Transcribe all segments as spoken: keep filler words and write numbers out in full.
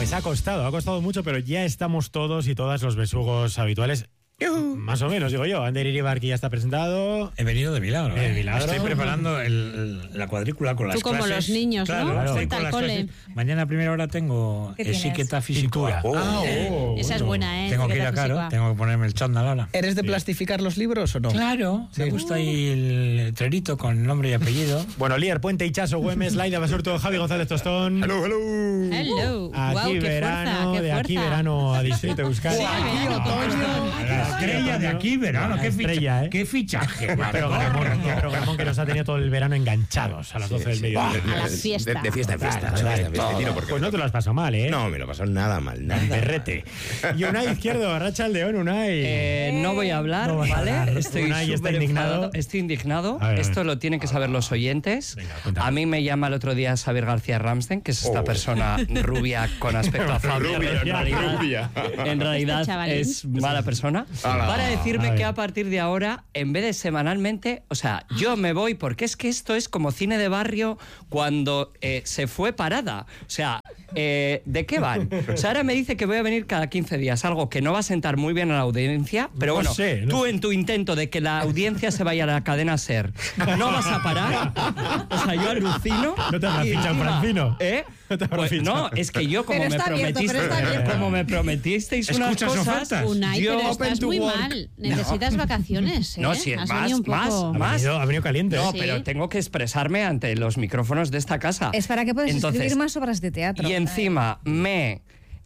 Pues ha costado, ha costado mucho, pero ya estamos todos y todas los besugos habituales. Más o menos, digo yo. Ander Iribar, que ya está presentado. He venido de milagro. De milagro. Estoy preparando el, el, la cuadrícula con las Tú como clases. los niños, claro, ¿no? Estoy Vete con al las cole. clases. Mañana a primera hora tengo etiqueta física. Oh, Ah, oh, esa es bueno. buena, ¿eh? Tengo que ir Etiqueta a Caro, física. tengo que ponerme el chándal ahora. ¿Eres de plastificar los libros o no? Claro, Sí. me gusta ahí el letrerito con nombre y apellido. Bueno, Lier, Puente, Ichazo, Güemes, Laida, Basurto, Javi González Tostón. Hello, hello. Hello. Aquí Wow, qué verano, fuerza, qué de fuerza. aquí verano a Distrito Euskadi. Sí, verano, Tostón. La estrella de aquí, verano. La ¿Qué, estrella, ficha, ¿eh? ¿Qué fichaje? Qué programón, qué programón que nos ha tenido todo el verano enganchados a las doce del mediodía. A la fiesta. De, de fiesta en fiesta. Vale, de vale, fiesta en fiesta. todo. Tiro porque Pues no te lo has pasado mal, ¿eh? No, me lo pasó nada mal. Nada. Berrete. Y Unai Izquierdo, Racha León, Unai. Eh, no voy a hablar, No vas a ¿vale? hablar. Estoy Unai está súper indignado. enfadado. Estoy indignado. A ver, a ver. Esto lo tienen que saber los oyentes. Venga, cuéntame. A mí me llama el otro día Xavier García Ramsten, que es esta Oh. persona rubia con aspecto afable. Rubia, en realidad, rubia. en realidad Este chavalín. es mala persona. Ala. Para A decirme ver. que a partir de ahora, en vez de semanalmente, o sea, yo me voy porque es que esto es como cine de barrio cuando eh, se fue Parada. O sea, eh, ¿de qué van? O sea, ahora me dice que voy a venir cada quince días, algo que no va a sentar muy bien a la audiencia, pero No bueno, sé, no tú sé. en tu intento de que la audiencia se vaya a la cadena SER, ¿no vas a parar? O sea, yo alucino. ¿No te habrá y fichado encima, Francino? ¿Eh? ¿No te habrá Pues fichado? no, es que yo como Pero me está abierto, prometiste, pero está abierto. como me prometisteis unas ¿Escuchas cosas, ofertas? Unai, yo pero open estás to muy work. mal. Necesitas vacaciones, ¿eh? No, si es Has más, venido un más, poco... Ha más. venido, ha venido caliente. No, Sí. pero tengo que expresarme ante los micrófonos de esta casa. Es para que puedas Entonces, escribir más obras de teatro. Y encima me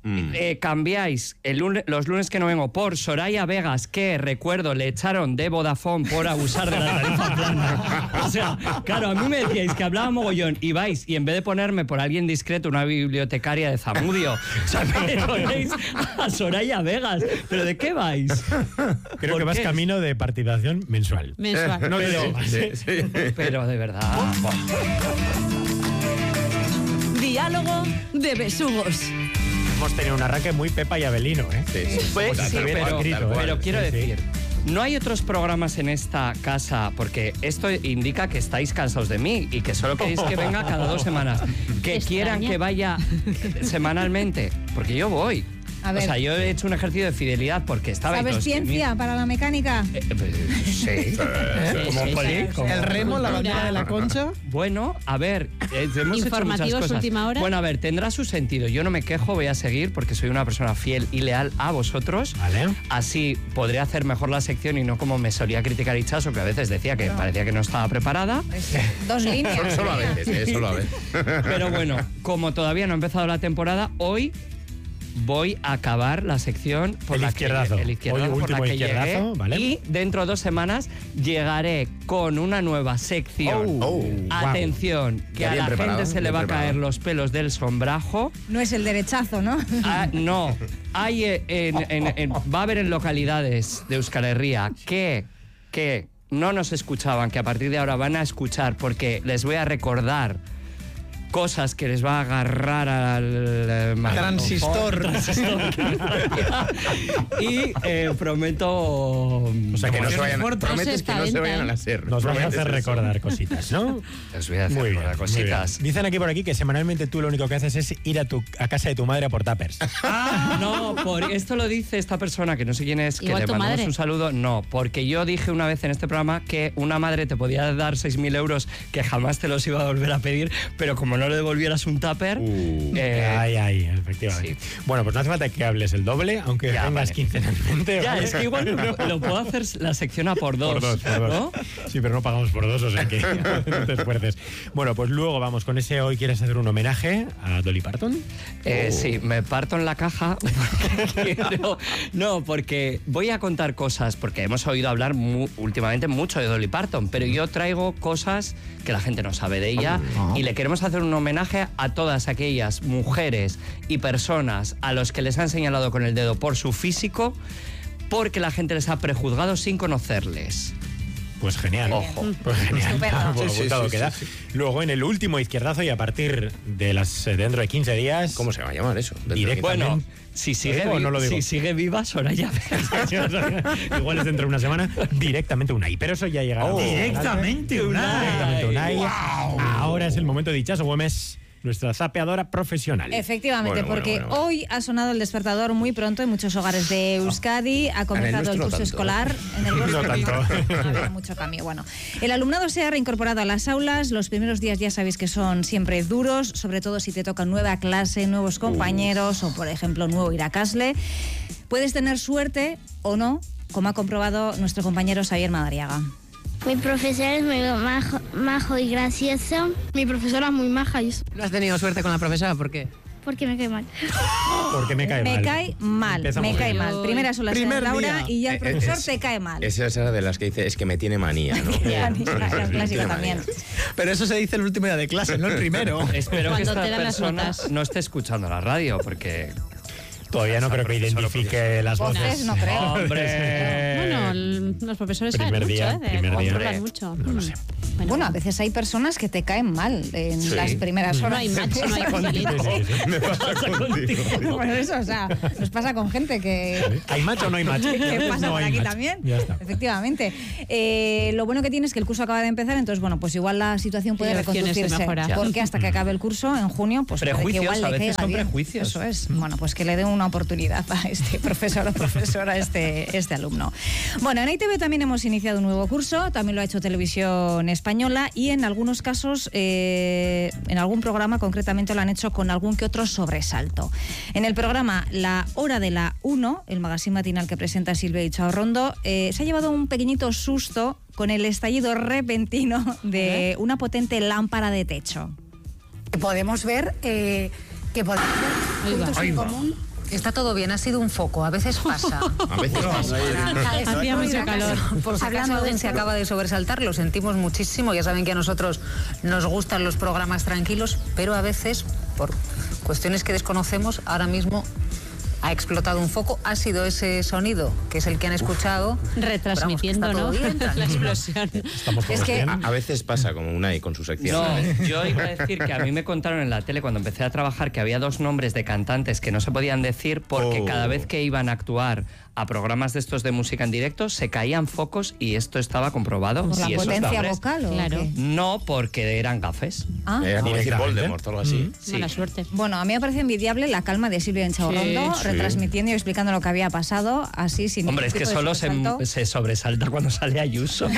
eh, cambiáis el lunes- los lunes que no vengo por Soraya Vegas, que recuerdo le echaron de Vodafone por abusar de la tarifa plana. O sea, claro, a mí me decíais que hablaba mogollón y vais y en vez de ponerme por alguien discreto una bibliotecaria de Zamudio, o sea, me ponéis a Soraya Vegas. ¿Pero de qué vais? Creo ¿Por que vas qué? camino de partidación mensual. Mensual. No te digo más. Sí, sí. Pero de verdad. Diálogo de besugos. Hemos tenido un arranque muy Pepa y Abelino, ¿eh? Sí, sí. Pues, Tal sí, cual, pero, tal cual. pero quiero Sí, sí. decir, no hay otros programas en esta casa, porque esto indica que estáis cansados de mí y que solo queréis que venga cada dos semanas. Que Extraña. quieran que vaya semanalmente, porque yo voy. A ver. O sea, yo he hecho un ejercicio de fidelidad porque estaba... ¿Sabes ciencia para la mecánica? Eh, pues, sí. Como sí, poli, sí. como- El remo, la Cultura. bandera de la concha. Bueno, a ver, eh, hemos hecho Informativos muchas cosas. última hora. Bueno, a ver, tendrá su sentido. Yo no me quejo, voy a seguir porque soy una persona fiel y leal a vosotros. Vale. Así podré hacer mejor la sección y no como me solía criticar Ichazo, que a veces decía que parecía que no estaba preparada. Pues, dos líneas. Solo, solo a veces, eh, solo a veces. Pero bueno, como todavía no ha empezado la temporada, hoy voy a acabar la sección por El la izquierdazo. que, el izquierdazo Hoy por la último que izquierdazo, llegué. ¿vale? Y dentro de dos semanas llegaré con una nueva sección. Oh, Atención, que Ya a bien la preparado, gente se le bien va a preparado. caer los pelos del sombrajo. No es el derechazo, ¿no? Ah, no, hay eh, en- en- en- va a haber en localidades de Euskal Herria que, que no nos escuchaban, que a partir de ahora van a escuchar porque les voy a recordar cosas que les va a agarrar al eh, Transistor. transistor. Y eh, prometo... O sea, que Que no se vayan, fuerte. prometes que no se espaventa, vayan a ¿eh? la SER. Nos vas a Prometes hacer eso. recordar cositas, ¿no? Les voy a hacer Muy bien, recordar muy bien. cositas. Dicen aquí por aquí que semanalmente tú lo único que haces es ir a tu a casa de tu madre a por tuppers. Ah, no, por esto lo dice esta persona que no sé quién es, que Igual le tu mandamos madre. un saludo. No, porque yo dije una vez en este programa que una madre te podía dar seis mil euros que jamás te los iba a volver a pedir, pero como no le devolvieras un tupper, Uh. eh, Ay, ay, efectivamente. Bueno, pues no hace falta que hables el doble, aunque Ya, vengas vale. quincenalmente. ya, ¿vale? es que igual lo, lo puedo hacer la sección a por dos, Por dos, por dos. ¿no? Sí, pero no pagamos por dos, o sea que no te esfuerces. Bueno, pues luego vamos con ese. Hoy quieres hacer un homenaje a Dolly Parton. Eh, sí, me parto en la caja. porque quiero- no, porque voy a contar cosas, porque hemos oído hablar mu- últimamente mucho de Dolly Parton, pero yo traigo cosas que la gente no sabe de ella y le queremos hacer un homenaje a todas aquellas mujeres y personas a los que les han señalado con el dedo por su físico, porque la gente les ha prejuzgado sin conocerles. Pues genial. Ojo. Pues genial. Estupendo. Pues Sí, sí, apuntado sí, queda. sí, sí. Luego en el último izquierdazo y a partir de las eh, dentro de quince días. ¿Cómo se va a llamar eso? Dentro de Directo. quince- Bueno, También- si sigue, digo o vi- no lo digo? si sigue viva, Soraya Vegas. Igual es dentro de una semana directamente Unai. Pero eso ya llegará. Oh. Directamente, Directamente Unai. Unai. Wow. Ahora es el momento de Ichazo Güemes nuestra zapeadora profesional. Efectivamente, Bueno, bueno, porque bueno, bueno. hoy ha sonado el despertador muy pronto en muchos hogares de Euskadi. Ha comenzado el nuestro curso no tanto, escolar. En el No vuestro tanto. ha habido mucho cambio. Bueno, el alumnado se ha reincorporado a las aulas. Los primeros días ya sabéis que son siempre duros, sobre todo si te toca nueva clase, nuevos compañeros o, por ejemplo, nuevo Iracasle. Puedes tener suerte o no, como ha comprobado nuestro compañero Xavier Madariaga. Mi profesor es muy majo, majo y gracioso. Mi profesora es muy maja y ¿No has tenido suerte con la profesora? ¿Por qué? porque me cae mal. Porque me cae Me mal. cae mal, Empezamos me cae bien. mal. Primeras olas Primer en Laura día. y ya el Eh, profesor es- te cae mal. Esa es la de las que dice, es que me tiene manía, ¿no? Ya, ni- claro, Sí, clásico tiene también. manía. Pero eso se dice el último día de clase, no el primero. Espero que Cuando esta te dan las persona notas. no esté escuchando la radio, porque... Todavía no creo que identifique las Voces voces. no creo. ¡Hombre! Bueno, el- los profesores Primer saben día, mucho, ¿eh? primer día. Controlan mucho. No lo sé. Bueno, Bueno, a veces hay personas que te caen mal en Sí. las primeras horas. no hay match, no hay Sí, facilidad. sí, sí. Me pasa contigo. Bueno, eso, o sea, nos pasa con gente que... ¿Hay match o no hay match? ¿Qué Pues pasa no por hay aquí match. también? Ya está. Efectivamente. Eh, lo bueno que tiene es que el curso acaba de empezar, entonces, bueno, pues igual la situación puede Hay opciones de reconducirse. mejora. Porque hasta que acabe el curso, en junio, pues puede que Prejuicios, igual a le veces caiga son bien. prejuicios. Eso es. Bueno, pues que le dé una oportunidad a este profesor o profesora, a este, este alumno. Bueno, en I T V también hemos iniciado un nuevo curso, también lo ha hecho Televisión Española y en algunos casos, eh, en algún programa concretamente lo han hecho con algún que otro sobresalto. En el programa La Hora de la uno, el magazine matinal que presenta Silvia Ichaurrondo, eh, se ha llevado un pequeñito susto con el estallido repentino de una potente lámpara de techo. Podemos ver eh, que podemos ver Ahí va. puntos en común. Está todo bien, ha sido un foco, a veces pasa. A veces pasa. Hacía mucho calor. Por si acaso alguien se acaba de sobresaltar, lo sentimos muchísimo. Ya saben que a nosotros nos gustan los programas tranquilos, pero a veces, por cuestiones que desconocemos, ahora mismo ha explotado un foco. Ha sido ese sonido, que es el que han escuchado. Retransmitiendo, Pero ¿no? vamos, que está todo bien, La tranquilo. explosión. Estamos Es todos que- bien. A, a veces pasa como Unai con su sección. No, yo iba a decir que a mí me contaron en la tele cuando empecé a trabajar que había dos nombres de cantantes que no se podían decir porque Oh. cada vez que iban a actuar a programas de estos de música en directo se caían focos y esto estaba comprobado. ¿Por la y esos potencia nombres- vocal o Claro. qué? No, porque eran gafes. Ah. Era como decir Directamente. Voldemort o algo así. Sí. Mala suerte. Bueno, a mí me parece envidiable la calma de Silvia Enchaurrondo, Sí, sí. retransmitiendo y explicando lo que había pasado, así sin Hombre, es ningún que tipo de solo se, sobresalto. se sobresalta cuando sale Ayuso.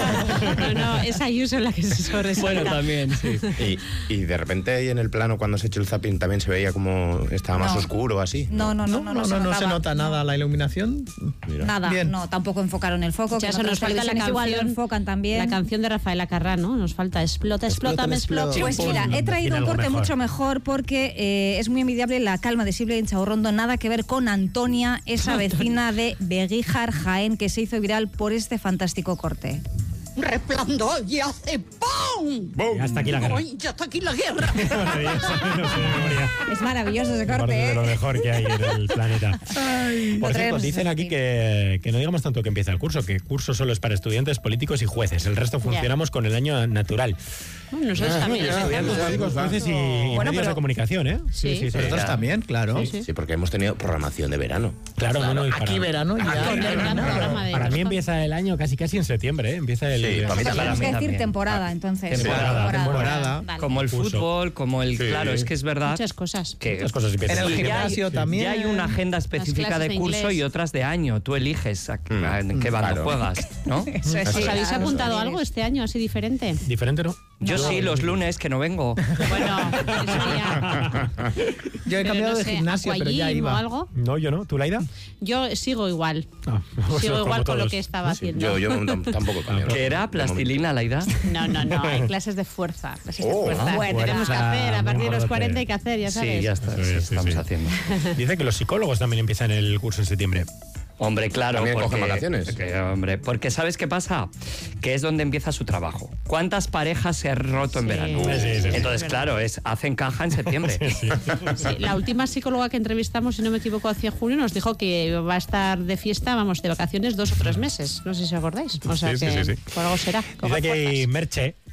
No, no, es Ayuso la que se sobresalta. Bueno, también, sí. Y, y de repente ahí en el plano cuando se echó el zapping también se veía como estaba más No. oscuro así. No, no, no, no, no, no, se no, no notaba. se nota nada la iluminación. Mira. Nada, Bien. no, tampoco enfocaron el foco. Ya que en eso otras nos falta la televisiones igual lo canción, enfocan también. la canción de Rafael Acarrá, ¿no? Nos falta explota, explota, me explota. Pues mira, he Tiene traído un algo corte mejor. mucho mejor porque eh, es muy envidiable la calma de Silvia Enchaurrondo, nada que ver con Antonia, esa vecina de Beguíjar, Jaén, que se hizo viral por este fantástico corte. Resplandor y hace ¡pum! Ya está aquí la guerra. ¡Ay, ya está aquí la guerra! Maravilloso, no sé de memoria. Es maravilloso ese Me parece corte, de lo ¿eh? mejor que hay en el planeta. Por cierto, traemos dicen aquí aquí. que, que no digamos tanto que empieza el curso, que el curso solo es para estudiantes, políticos y jueces. El resto funcionamos con el año natural. Bueno, nosotros también. ya, Estudiantes, ya, políticos, ya. jueces y, y Bueno, medios pero- de comunicación, ¿eh? Sí. Nosotros Ya. también, claro. Sí, Sí, porque hemos tenido programación de verano. Claro, no, no, y para- Aquí verano ya. Con el gran programa de Para mí Tosca. empieza el año casi casi en septiembre, ¿eh? Empieza el... Sí, para mí Pero también. tenemos que decir también. temporada, entonces. Temporada, temporada. Vale. Como el Curso. fútbol, como el... Sí. Claro, es que es verdad Muchas cosas. que... Muchas cosas empiezan. En el Ya hay- gimnasio también. Ya hay una agenda específica clases de de curso inglés. y otras de año. Tú eliges a, a- en qué bando Claro. juegas, ¿no? Eso es, ¿Os sí, ¿Habéis claro, apuntado eso algo es. este año así diferente? Diferente, ¿no? Yo sí, los lunes, que no vengo. Bueno, eso ya. Yo he Pero cambiado no de sé, gimnasio, pero ya aquagym o iba. algo. No, yo no. ¿Tú, Laida? Yo sigo igual. Ah, pues Sigo como igual con lo todos. que estaba haciendo. Yo, yo tam- tampoco cambio. ¿Qué era? ¿Plastilina, Laida? No, no, no, hay clases de fuerza. Clases de Oh, fuerza. fuerza, Tenemos que hacer, a partir de los cuarenta hay que hacer, ya sabes. Sí, ya está, Sí, sí, sí, estamos sí. haciendo. Dice que los psicólogos también empiezan el curso en septiembre. Hombre, claro. ¿También porque, cogen vacaciones? que, hombre, porque ¿sabes qué pasa? Que es donde empieza su trabajo. ¿Cuántas parejas se han roto en Sí. verano? Sí, sí, sí, sí. Entonces, Es claro, es hacen caja en septiembre. Sí, la última psicóloga que entrevistamos, si no me equivoco, hacia junio, nos dijo que va a estar de fiesta, vamos, de vacaciones dos o tres meses. No sé si os acordáis. O sea Sí, sí, que sí, sí. por algo será. Dice Coger que fuerzas. Merche,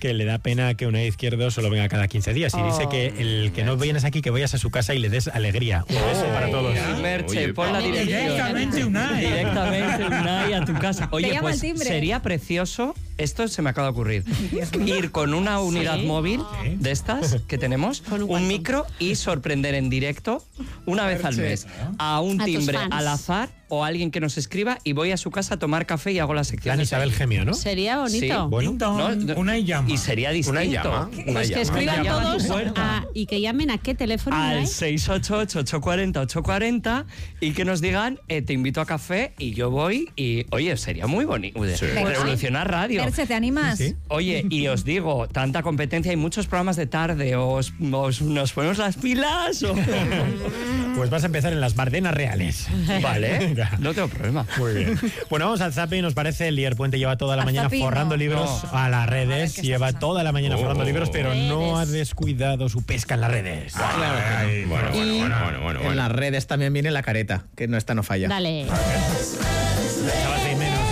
que le da pena que una izquierdo solo venga cada quince días. Y Oh. dice que el que no vienes aquí, que vayas a su casa y le des alegría. Un beso para todos. Merche, Oye, pon la dirección. Directamente Unai. Directamente Unai a tu casa. Oye, llama pues al timbre. sería precioso, esto se me acaba de ocurrir, ir con una unidad Sí. móvil de estas que tenemos, Con un un guantón. micro y sorprender en directo una vez al mes a un A tus timbre fans. al azar o a alguien que nos escriba y voy a su casa a tomar café y hago la sección. Plan Isabel Gemio, ¿no? Sería bonito. Sí. Bueno, Ding dong, No, Unai llama. Y sería distinto. Una llama. Una Pues que llama. escriban Llama a tu todos puerta. a- y que llamen a qué teléfono Al hay. seis ocho ocho, ocho cuatro cero, ocho cuatro cero y que nos digan, eh, te invito a café y yo voy y, oye, sería muy bonito. Revolucionar radio. Merche, ¿te animas? Sí. Oye, y os digo, tanta competencia, hay muchos programas de tarde, os, os- nos ponemos las pilas o... Pues vas a empezar en las Bardenas Reales. Vale, Venga. no tengo problema. Muy bien. Bueno, vamos al zapping, ¿nos parece? El Lier Puente lleva toda la Al mañana zapping, forrando no. libros No. a las A ver redes. qué está Lleva pasando. toda la mañana forrando Oh. libros, pero no ha Redes. descuidado su pesca en las redes. Bueno, bueno, Y bueno, bueno, bueno, en bueno. las redes también viene la careta, que no esta no falla. Dale. Echabas de menos,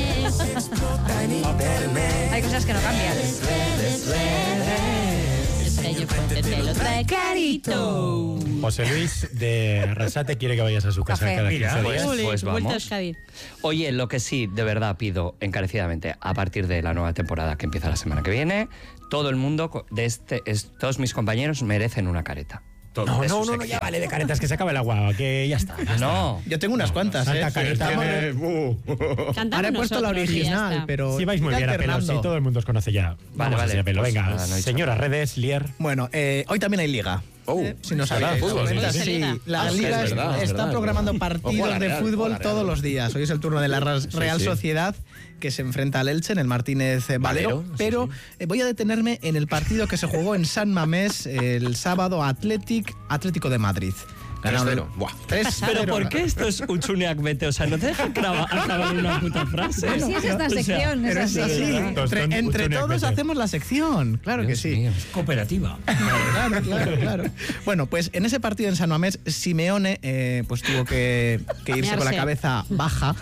¿eh? Hay cosas que no cambian. Estrella Fuente te lo trae carito. José Luis de Arrasate quiere que vayas a su casa Café. cada Mira, quince pues- días. Juli, pues vuelta a vamos. Euskadi. Oye, lo que sí, de verdad pido encarecidamente, a partir de la nueva temporada que empieza la semana que viene, todo el mundo, co- de este, es- todos mis compañeros merecen una careta. No, De no, su no, no, sección. ya vale de caretas, que se acabe el agua, que ya está. ya está. No. Yo tengo unas cuantas, Santa ¿eh? careta. Estamos- Eh, uh. Cantamos Ahora he puesto la nosotros y ya original, está. pero... Sí, vais muy ir bien a pelo, alternando. sí, todo el mundo os conoce ya. Vamos vale, así a pelo. pues Venga, nada, no he dicho señoras nada. redes, Lier. Bueno, eh, hoy también hay liga. Oh, Eh, si no verdad, sabéis. fútbol, Comenta- sí, sí. sí, la Ah, sí, liga es es- verdad, es está verdad, programando es verdad. Ojo a partidos la de Real, ojo a fútbol la Real. todos los días. Hoy es el turno de la Ras- Real sí. Sociedad, que se enfrenta al Elche en el Martínez eh, Valero. Valero, sí, pero sí. eh, voy a detenerme en el partido que se jugó en San Mamés el sábado, Athletic, Atlético de Madrid. Ganaron tres cero. Buah. tres cero. Pero ¿por qué esto es Uchuneak Bete? O sea, no te deja crava- acabar una puta frase. Así es esta O sea, sección, es Pero es así. así. Entre, Tostón, entre Uchuneak todos Bete. hacemos la sección. Claro que Dios sí. mío. Cooperativa. Claro, claro, claro. Bueno, pues en ese partido en San Mamés, Simeone eh, pues tuvo que, que irse con la Mearse. cabeza baja.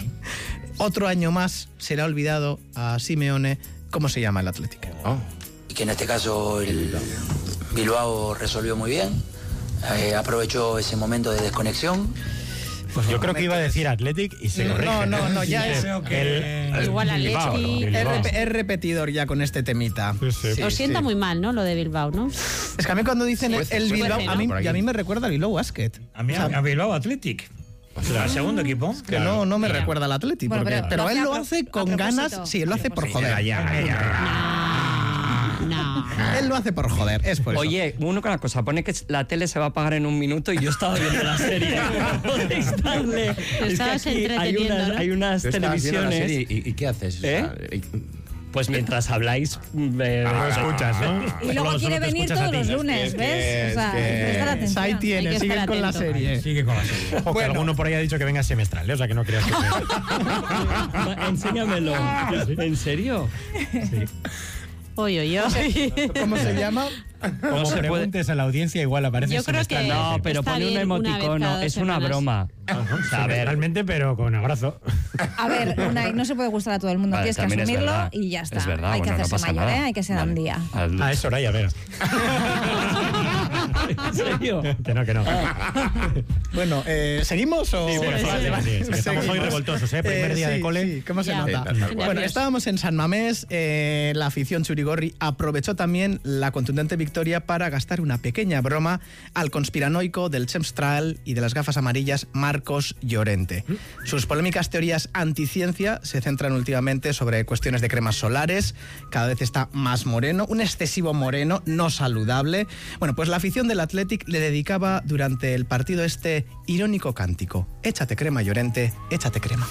Otro año más se le ha olvidado a Simeone cómo se llama el Atlético. Oh. Y que en este caso el Bilbao resolvió muy bien, eh, aprovechó ese momento de desconexión. Pues yo creo que iba a decir Athletic y se No, corrige. no, no, ya Dice, es- Creo que- el- Igual el Bilbao, Atleti. ¿no? Es, Bilbao. rep- es repetidor ya con este temita. Sí, sí. Sí, Os sienta sí. muy mal, ¿no? Lo de Bilbao, ¿no? Es que a mí cuando dicen Sí, el, puede el ser, Bilbao, ¿no? a mí, Por aquí. y a mí me recuerda al Bilbao Basket. A mí, a Bilbao Athletic. O sea, el segundo equipo. Que no, no me recuerda al Atleti. Bueno, porque- pero pero lo él hace a lo pro- hace a con propósito. ganas. Sí, él lo hace por Ya, joder. ya, ya. No. Él lo hace por joder. Es por eso. Oye, uno con la cosa, pone que la tele se va a apagar en un minuto y yo estaba viendo la serie. Podéis darle. Es que estabas aquí hay entreteniendo, unas, ¿no? hay unas Tú estabas viendo la televisiones. serie y, y ¿qué haces? O ¿Eh? sea, y- Pues mientras habláis, eh, Ah, lo escuchas, ¿no? Y luego Solo quiere te venir escuchas a todos ti. los Es que- lunes, es que- ¿ves? O sea, es que- hay que prestar atención. Ahí Hay tiene, que siguen estar con la atento. serie. Sigue con la serie. Ojo, que Bueno. alguno por ahí ha dicho que venga semestral, ¿eh? O sea que no creas que... enséñamelo. ¿En serio? Oye, oye, oye. ¿Cómo se llama? Como se puede- preguntes a la audiencia, igual aparece Yo creo semestral. que- No, pero Está pone un bien una vez emoticono. cada dos Es una semanas. broma. O sea, a ver, realmente, pero con abrazo. A ver, Unai, no se puede gustar a todo el mundo. Vale, Tienes que también es asumirlo verdad. y ya está. Es verdad, hay que bueno, no hacerse pasa mayor, nada. ¿eh? Hay que ser Vale. andía. Al- Ah, es Soraya, a ver. ¿En serio? Que no, que no. Bueno, eh, ¿seguimos o...? Sí, por favor, sí, sí, sí, que estamos hoy Seguimos. revoltosos, ¿eh? Primer día de sí, cole. Sí, ¿cómo se Ya. nota? Sí, tal cual. Bueno, Nervios. estábamos en San Mamés. eh, la afición churigorri aprovechó también la contundente victoria para gastar una pequeña broma al conspiranoico del chemtrail y de las gafas amarillas Marcos Llorente. Sus polémicas teorías anticiencia se centran últimamente sobre cuestiones de cremas solares. Cada vez está más moreno, un excesivo moreno, no saludable. Bueno, pues la afición del Athletic le dedicaba durante el partido este irónico cántico. Échate crema, Llorente, échate crema.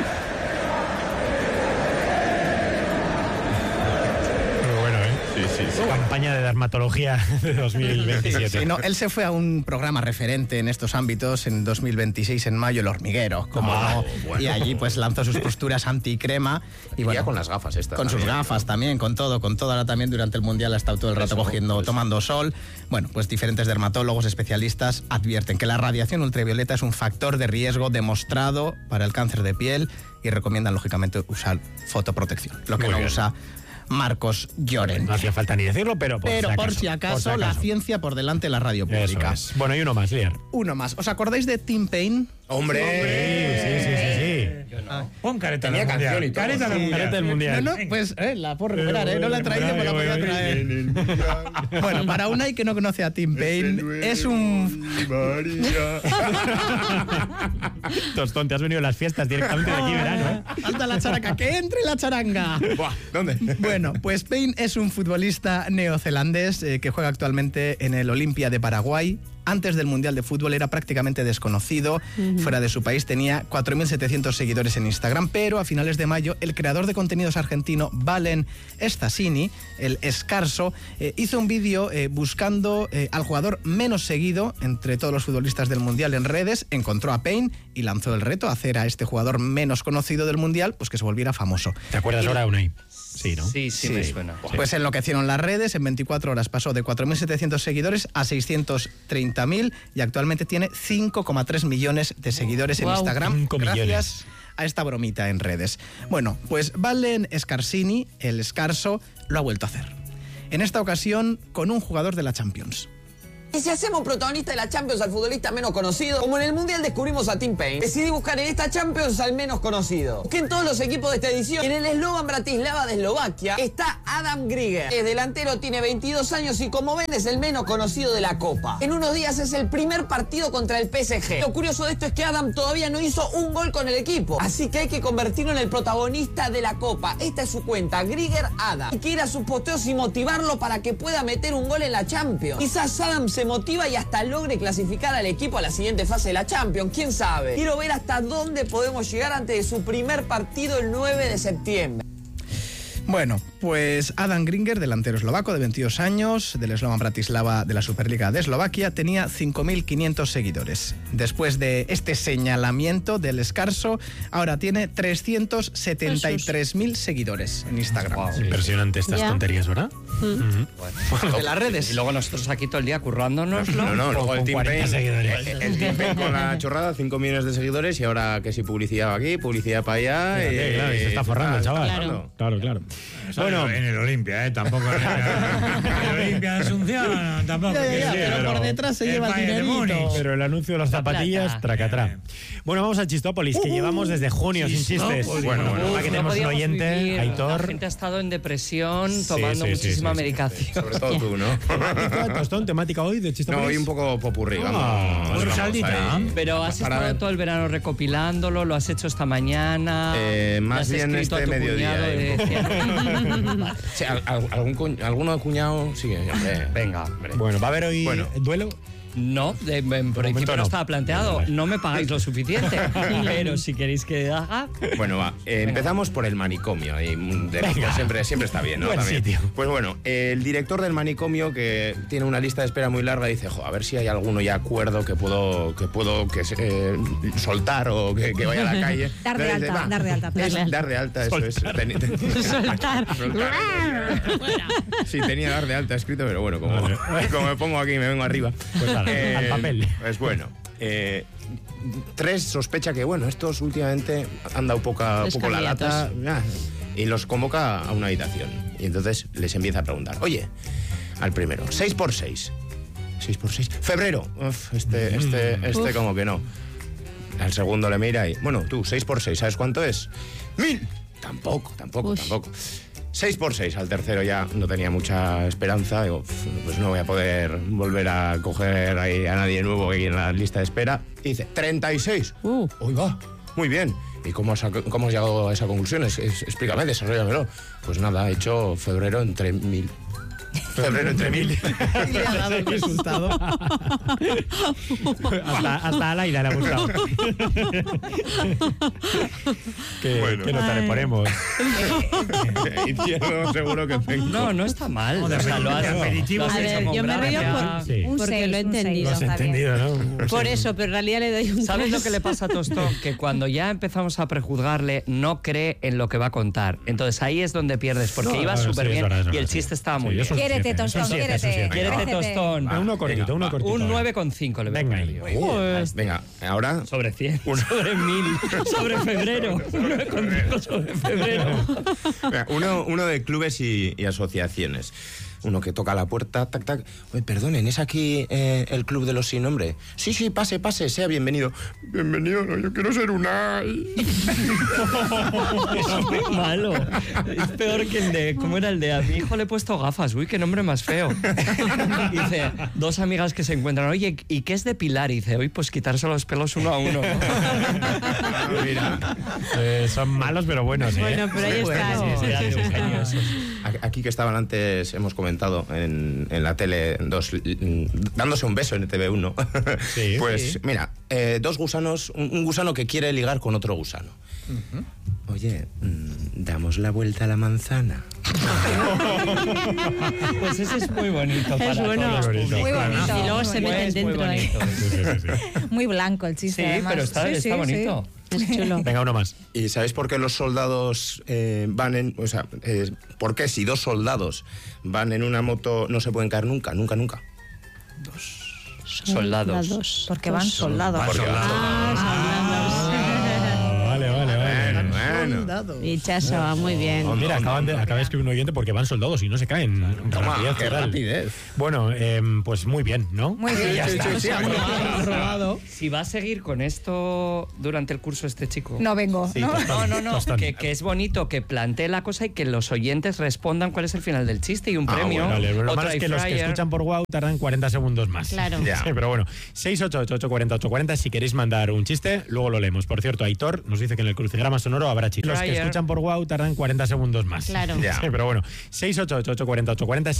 Muy bueno, ¿eh? Sí, sí, Campaña de dermatología de dos mil veintisiete. Sí, no, él se fue a un programa referente en estos ámbitos en dos mil veintiséis, en mayo, El Hormiguero, como Ah, no. bueno. Y allí pues lanzó sus posturas anticrema. Y Ya bueno, con las gafas estas. con sus también. gafas también, con todo, con todo. Ahora también durante el Mundial ha estado todo el rato Eso, cogiendo, eso. tomando sol. Bueno, pues diferentes dermatólogos, especialistas advierten que la radiación ultravioleta es un factor de riesgo demostrado para el cáncer de piel y recomiendan, lógicamente, usar fotoprotección. Lo que Muy no bien. usa Marcos Lloren. No hacía falta ni decirlo, pero por Pero si por acaso, si acaso, por si la acaso. ciencia por delante de la radio Eso pública. es. Bueno, y uno más, Lier. Uno más. ¿Os acordáis de Tim Payne? ¡Hombre! Sí, sí, sí, sí. Pon careta Tenía del canción mundial. y todo. Careta del Sí, mundial. careta del mundial. No, no, pues eh, la puedo recuperar, ¿eh? No la he traído, pero la podía traer. Bueno, para Unai que no conoce a Tim Payne, es un... Tostón, te has venido a las fiestas directamente de aquí verano, ¿eh? Falta la charanga, que entre la charanga. Buah, ¿dónde? Bueno, pues Payne es un futbolista neozelandés eh, que juega actualmente en el Olimpia de Paraguay. Antes del Mundial de Fútbol era prácticamente desconocido. Fuera de su país tenía cuatro mil setecientos seguidores en Instagram, pero a finales de mayo el creador de contenidos argentino Valen Stasini, el Escarso, eh, hizo un vídeo eh, buscando eh, al jugador menos seguido entre todos los futbolistas del Mundial en redes. Encontró a Payne y lanzó el reto a hacer a este jugador menos conocido del Mundial pues que se volviera famoso. ¿Te acuerdas Y- ahora, Unai? Sí, ¿no? Sí, sí, me suena. Pues enloquecieron las redes, en veinticuatro horas pasó de cuatro mil setecientos seguidores a seiscientos treinta mil y actualmente tiene cinco coma tres millones de seguidores en Guau. Instagram Cinco gracias millones. a esta bromita en redes. Bueno, pues Valen Scarsini, el Escarso, lo ha vuelto a hacer. En esta ocasión con un jugador de la Champions. Y si hacemos protagonista de la Champions al futbolista menos conocido, como en el Mundial descubrimos a Tim Payne, decidí buscar en esta Champions al menos conocido. Busqué en todos los equipos de esta edición. En el Slovan Bratislava de Eslovaquia está Adam Grieger. Es delantero, tiene veintidós años y como ven es el menos conocido de la Copa. En unos días es el primer partido contra el P S G. Lo curioso de esto es que Adam todavía no hizo un gol con el equipo, así que hay que convertirlo en el protagonista de la Copa. Esta es su cuenta, Grieger Adam. Hay que ir a sus posteos y motivarlo para que pueda meter un gol en la Champions. Quizás Adam se motiva y hasta logre clasificar al equipo a la siguiente fase de la Champions, quién sabe. Quiero ver hasta dónde podemos llegar antes de su primer partido el nueve de septiembre. Bueno, pues Adam Grieger, delantero eslovaco de veintidós años, del Slovan Bratislava de la Superliga de Eslovaquia, tenía cinco mil quinientos seguidores. Después de este señalamiento del Escarso, ahora tiene trescientos setenta y tres mil seguidores en Instagram. Impresionante estas Ya. tonterías, ¿verdad? De las redes. Y luego nosotros aquí todo el día currándonoslo. No, no, luego el Con Tim cuarenta Payne. seguidores. El, el Tim Payne con la chorrada, cinco millones de seguidores y ahora que si publicidad aquí, publicidad para allá. Fíjate, claro, y se está forrando el chaval. Claro. Claro, claro. Bueno, en el Olimpia, ¿eh? Tampoco en el, en el Olimpia de Asunción, tampoco. Ya, ya, que ya, sí, pero por detrás se el lleva el Bayern de dinerito. Múnich. Pero el anuncio de las zapatillas, plata. tracatrá. Bueno, vamos a Chistópolis, que llevamos desde junio sin chistes. Chistópolis. Bueno, bueno. Aquí No tenemos un podíamos oyente, vivir. La Aitor. gente ha estado en depresión, Sí, tomando sí, sí, muchísima sí, sí. medicación. Sobre todo tú, ¿no? Temática, Tostón, temática hoy de No, Chistópolis. hoy un poco popurrí, vamos. Ah, vamos, un vamos saldita. ahí. Pero has Para estado ver. todo el verano recopilándolo, lo has hecho esta mañana. Eh, le más has bien escrito a este tu mediodía, cuñado eh, de- un Sí, al- al- algún cu- alguno cuñado, sí, hombre. Venga, hombre. Bueno, ¿va a haber hoy Bueno. duelo? No, de- en principio momento no no. estaba planteado. Vale. No me pagáis lo suficiente. Pero si queréis que haga. Bueno, va. eh, empezamos por el manicomio. Y mm, de- Venga. siempre, siempre está bien, ¿no? Buen También. sitio. Pues bueno, el director del manicomio, que tiene una lista de espera muy larga, dice, jo, a ver si hay alguno ya acuerdo que puedo, que puedo que, se- eh, soltar o que, que vaya a la calle. Dar de Entonces, alta, va, dar de alta. es- dar de alta, eso es. Ten- ten- Soltar. Sí, tenía dar de alta escrito, pero bueno, como, Vale. como me pongo aquí y me vengo arriba. Pues al- al papel. Pues bueno. eh, tres sospecha que, bueno, estos últimamente han dado poca, Tres poco la lata. candidatos. ah, Y los convoca a una habitación. Y entonces les empieza a preguntar, oye, al primero, seis por seis. seis por seis. Febrero. Uf, este, este, este Uf. como que no. Al segundo le mira y, bueno, tú, seis por seis, ¿sabes cuánto es? ¡Mil! Tampoco, tampoco, Ush. tampoco. seis por seis. Al tercero ya no tenía mucha esperanza. Digo, "Pf, pues no voy a poder volver a coger ahí a nadie nuevo aquí en la lista de espera. Y dice, treinta y seis. Uh. Uy, va. Muy bien. ¿Y cómo has, sac- cómo has llegado a esa conclusión? Es- es- explícame, desarrollamelo. Pues nada, he hecho febrero en tres mil. Febrero entre mil. Y le ha dado el resultado. hasta, hasta a Laila le ha gustado. ¿Qué, Bueno. ¿qué nota le ponemos? Izquierdo seguro que tengo. No, no está mal. No, de O sea, lo has- aperitivo lo has A hecho ver, con yo me río gracia. por, Sí. Un porque seis, lo he un seis, entendido. Lo has está bien. entendido, ¿no? Por Sí. eso, pero en realidad le doy un ¿Sabes lo tres. que le pasa a Tostón? Que cuando ya empezamos a prejuzgarle, no cree en lo que va a contar. Entonces ahí es donde pierdes, porque No, iba sí, súper es bien verdad, es y verdad, el sí. chiste estaba Sí, muy yo bien. soy un Quiérete, siete, Tostón, un siete, un quiérete. siete. Quiérete, Crécete. Tostón. Va, Uno cortito, venga, uno va. cortito. Un vale. nueve coma cinco le veo. Venga ahí. Pues, Venga, ahora sobre cien, sobre mil, sobre febrero. Un nueve coma cinco sobre febrero. Venga, uno, uno de clubes y, y asociaciones. Uno que toca la puerta, tac, tac. Oye, perdonen, ¿es aquí eh, el club de los sin nombre? Sí, sí, pase, pase, sea bienvenido. Bienvenido, no, yo quiero ser un ay. Es muy malo. Es peor que el de. ¿Cómo era el de? A mi hijo le he puesto gafas. Uy, qué nombre más feo. Dice, dos amigas que se encuentran. Oye, ¿y qué es depilar? Y dice, uy, pues quitarse los pelos uno a uno. Ah, mira. Eh, son malos, pero buenos, ¿eh? Bueno, pero ahí está. Sí, sí, eran de Eugenio esos. Aquí que estaban antes, hemos comentado en, en la tele, dos, dándose un beso en E T V uno. Sí. Pues Sí. mira, eh, dos gusanos, un, un gusano que quiere ligar con otro gusano. Oye, mm, ¿damos la vuelta a la manzana? Pues ese es muy bonito. Es para bueno. todos los Muy públicos. Muy bonito. Y luego se Muy meten Es muy dentro ahí. bonito. Sí, sí, sí, sí. Muy blanco el chiste. Sí, además. pero está, Sí, está sí, bonito. Es chulo. Venga, uno más. ¿Y sabéis por qué los soldados eh, van en... O sea, eh, ¿por qué si dos soldados van en una moto no se pueden caer nunca? Nunca, nunca. Soldados. Soldados. Porque van soldados. Porque van Ah, vale, vale, vale. Bueno, Soldado. Bichazo, muy bien. Oh, mira, acaban de, acaba de escribir un oyente porque van soldados y no se caen. Toma, Rapidez qué total. rapidez. Bueno, eh, pues muy bien, ¿no? Muy bien. Ya Sí, está. sí, sí, aprobado, aprobado. Si va a seguir con esto durante el curso este chico. No vengo. Sí, ¿no? tostón, No, no, no, tostón. que, que es bonito que plantee la cosa y que los oyentes respondan cuál es el final del chiste y un Ah, premio. bueno, Vale, lo otro malo es que los que air fryer. escuchan por Wow tardan cuarenta segundos más. Claro. Ya. Sí, pero bueno, seis ocho ocho ocho cuarenta ocho cuarenta si queréis mandar un chiste, luego lo leemos. Por cierto, Aitor nos dice que en el crucigrama sonoro habrá chistes. Los que Fryer. escuchan por Wow tardan cuarenta segundos más. Claro. Ya. Sí, pero bueno, seis ocho ocho ocho cuarenta ocho cuarenta